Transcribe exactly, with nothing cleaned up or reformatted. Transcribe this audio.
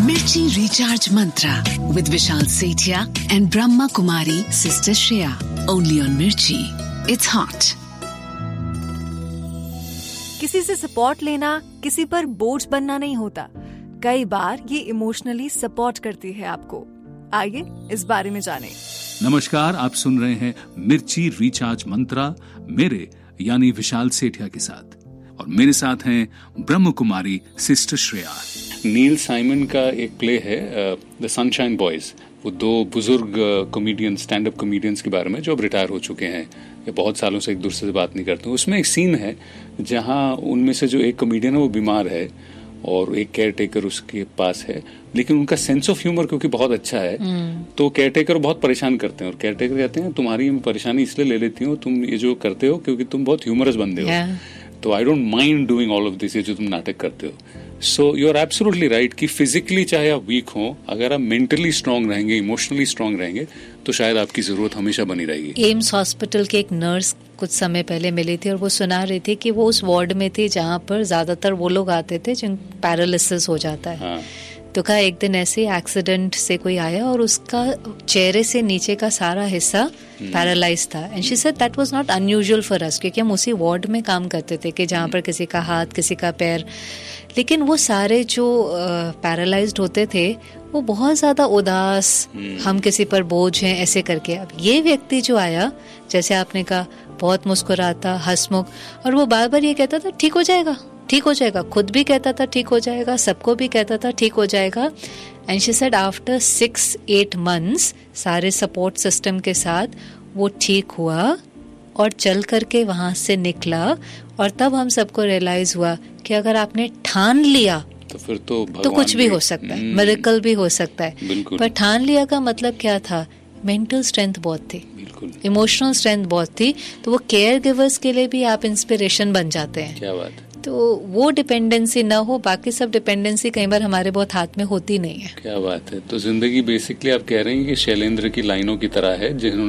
Mirchi Recharge Mantra with Vishal Sethia and Brahma Kumari Sister Shreya. Only on Mirchi. It's hot. किसी से support लेना किसी पर बोझ बनना नहीं होता. कई बार ये इमोशनली सपोर्ट करती है आपको. आइए इस बारे में जानें. नमस्कार, आप सुन रहे हैं मिर्ची रिचार्ज मंत्रा मेरे यानी विशाल सेठिया के साथ, और मेरे साथ हैं ब्रह्म कुमारी सिस्टर श्रेया. नील साइमन का एक प्ले है द सनशाइन बॉयज. वो दो बुजुर्ग कॉमेडियन स्टैंड अप कॉमेडियंस के बारे में जो अब रिटायर हो चुके हैं या बहुत सालों से एक दूसरे से बात नहीं करते. उसमें एक सीन है जहां उनमें से जो एक कॉमेडियन है वो बीमार है और एक केयर टेकर उसके पास है, लेकिन उनका सेंस ऑफ ह्यूमर क्योंकि बहुत अच्छा है mm. तो केयर टेकर बहुत परेशान करते हैं और केयर टेकर कहते हैं तुम्हारी परेशानी इसलिए ले लेती हूँ, तुम ये जो करते हो क्योंकि तुम बहुत ह्यूमरस बंदे हो yeah. तो I don't mind doing all of this, ये जो तुम नाटक करते हो. So you are absolutely right कि फिजिकली चाहे आप वीक हो, अगर आप मेंटली स्ट्रांग रहेंगे, इमोशनली स्ट्रांग रहेंगे तो शायद आपकी जरूरत हमेशा बनी रहेगी. एम्स हॉस्पिटल के एक नर्स कुछ समय पहले मिली थी और वो सुना रही थी कि वो उस वार्ड में थी जहाँ पर ज्यादातर वो लोग आते थे जिन पैरालिसिस हो जाता है. हाँ. तो कहा एक दिन ऐसे एक्सीडेंट से कोई आया और उसका चेहरे से नीचे का सारा हिस्सा पैरालाइज था. And she said that was not unusual for us, क्योंकि हम उसी वार्ड में काम करते थे कि जहाँ पर किसी का हाथ किसी का पैर, लेकिन वो सारे जो पैरालाइज्ड होते थे वो बहुत ज्यादा उदास, हम किसी पर बोझ हैं ऐसे करके. अब ये व्यक्ति जो आया, जैसे आपने कहा, बहुत मुस्कुराता, हंसमुख, और वो बार बार ये कहता था ठीक हो जाएगा ठीक हो जाएगा, खुद भी कहता था ठीक हो जाएगा, सबको भी कहता था ठीक हो जाएगा. And she said after six eight months सारे सपोर्ट सिस्टम के साथ वो ठीक हुआ और चल करके वहां से निकला. और तब हम सबको रियलाइज हुआ कि अगर आपने ठान लिया तो फिर तो तो कुछ भी हो सकता है, मिरेकल भी हो सकता है. पर ठान लिया का मतलब क्या था? मेंटल स्ट्रेंथ बहुत थी, इमोशनल स्ट्रेंथ बहुत थी. तो वो केयर गिवर्स के लिए भी आप इंस्पिरेशन बन जाते हैं. क्या बात है. तो वो डिपेंडेंसी ना हो, बाकी सब डिपेंडेंसी कई बार हमारे बहुत हाथ में होती नहीं है. क्या बात है. तो जिंदगी बेसिकली आप कह रहे हैं कि शैलेंद्र की लाइनों की तरह है जिन्होंने